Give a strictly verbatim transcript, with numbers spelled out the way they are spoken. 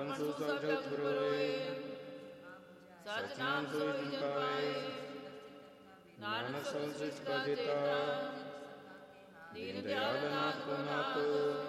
ਪੰਥ ਸਭ ਜਗਤ ਪਰੋਏ, ਸਚ ਨਾਮ ਸੋਈ ਜਨ ਪਾਏ, ਨਾਨਕ ਸਭ ਸ੍ਰਿਸ਼ਟ ਕਾ ਜੇਤਾ, ਦੀਨ ਦਿਆਲ ਨਾਥ ਕੋ ਨਾਥ।